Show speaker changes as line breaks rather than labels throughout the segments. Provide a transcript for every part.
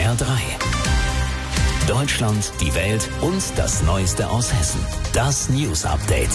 HR3. Deutschland, die Welt und das Neueste aus Hessen. Das News Update.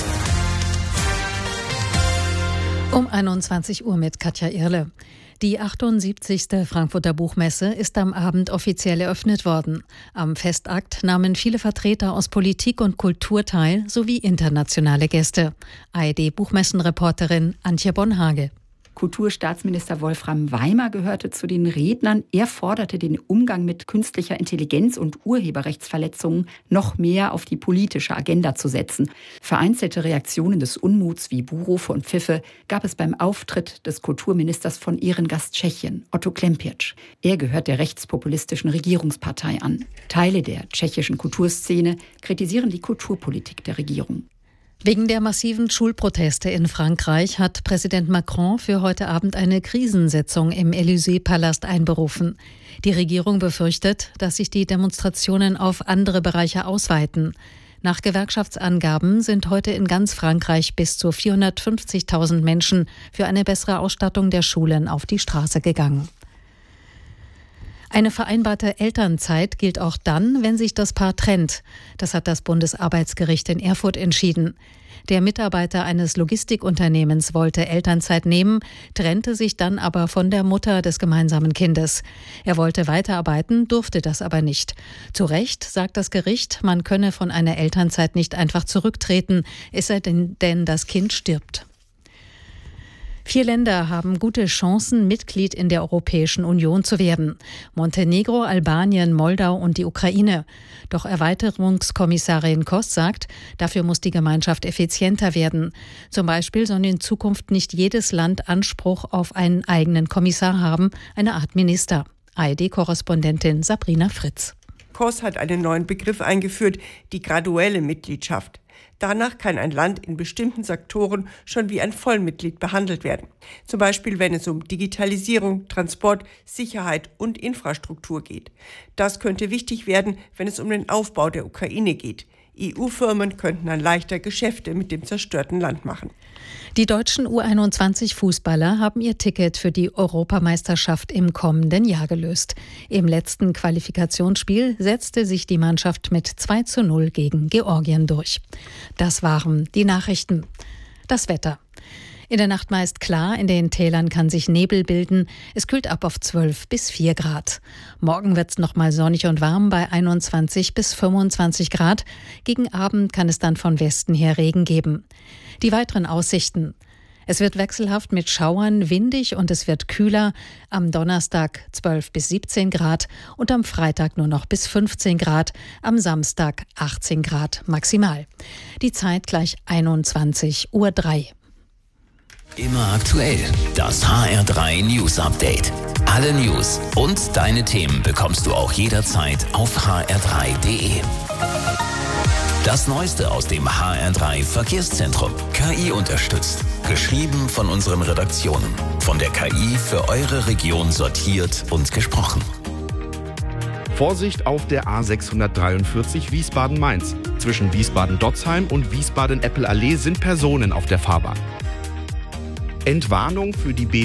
Um 21 Uhr mit Katja Irle. Die 78. Frankfurter Buchmesse ist am Abend offiziell eröffnet worden. Am Festakt nahmen viele Vertreter aus Politik und Kultur teil, sowie internationale Gäste. ARD-Buchmessenreporterin Antje Bonhage.
Kulturstaatsminister Wolfram Weimer gehörte zu den Rednern. Er forderte den Umgang mit künstlicher Intelligenz und Urheberrechtsverletzungen noch mehr auf die politische Agenda zu setzen. Vereinzelte Reaktionen des Unmuts wie Buhrufe und Pfiffe gab es beim Auftritt des Kulturministers von Ehrengast Tschechien, Otto Klempiec. Er gehört der rechtspopulistischen Regierungspartei an. Teile der tschechischen Kulturszene kritisieren die Kulturpolitik der Regierung.
Wegen der massiven Schulproteste in Frankreich hat Präsident Macron für heute Abend eine Krisensitzung im Élysée-Palast einberufen. Die Regierung befürchtet, dass sich die Demonstrationen auf andere Bereiche ausweiten. Nach Gewerkschaftsangaben sind heute in ganz Frankreich bis zu 450.000 Menschen für eine bessere Ausstattung der Schulen auf die Straße gegangen. Eine vereinbarte Elternzeit gilt auch dann, wenn sich das Paar trennt. Das hat das Bundesarbeitsgericht in Erfurt entschieden. Der Mitarbeiter eines Logistikunternehmens wollte Elternzeit nehmen, trennte sich dann aber von der Mutter des gemeinsamen Kindes. Er wollte weiterarbeiten, durfte das aber nicht. Zu Recht sagt das Gericht, man könne von einer Elternzeit nicht einfach zurücktreten, es sei denn, das Kind stirbt. 4 Länder haben gute Chancen, Mitglied in der Europäischen Union zu werden. Montenegro, Albanien, Moldau und die Ukraine. Doch Erweiterungskommissarin Koss sagt, dafür muss die Gemeinschaft effizienter werden. Zum Beispiel soll in Zukunft nicht jedes Land Anspruch auf einen eigenen Kommissar haben, eine Art Minister. ARD-Korrespondentin Sabrina Fritz.
Koss hat einen neuen Begriff eingeführt, die graduelle Mitgliedschaft. Danach kann ein Land in bestimmten Sektoren schon wie ein Vollmitglied behandelt werden. Zum Beispiel, wenn es um Digitalisierung, Transport, Sicherheit und Infrastruktur geht. Das könnte wichtig werden, wenn es um den Aufbau der Ukraine geht. EU-Firmen könnten dann leichter Geschäfte mit dem zerstörten Land machen.
Die deutschen U21-Fußballer haben ihr Ticket für die Europameisterschaft im kommenden Jahr gelöst. Im letzten Qualifikationsspiel setzte sich die Mannschaft mit 2:0 gegen Georgien durch. Das waren die Nachrichten. Das Wetter. In der Nacht meist klar, in den Tälern kann sich Nebel bilden. Es kühlt ab auf 12 bis 4 Grad. Morgen wird es nochmal sonnig und warm bei 21 bis 25 Grad. Gegen Abend kann es dann von Westen her Regen geben. Die weiteren Aussichten. Es wird wechselhaft mit Schauern, windig und es wird kühler. Am Donnerstag 12 bis 17 Grad und am Freitag nur noch bis 15 Grad. Am Samstag 18 Grad maximal. Die Zeit gleich 21:03 Uhr.
Immer aktuell. Das HR3 News Update. Alle News und deine Themen bekommst du auch jederzeit auf hr3.de. Das Neueste aus dem HR3 Verkehrszentrum. KI unterstützt. Geschrieben von unseren Redaktionen. Von der KI für eure Region sortiert und gesprochen.
Vorsicht auf der A643 Wiesbaden-Mainz. Zwischen Wiesbaden-Dotzheim und Wiesbaden-Eppel-Allee sind Personen auf der Fahrbahn. Entwarnung für die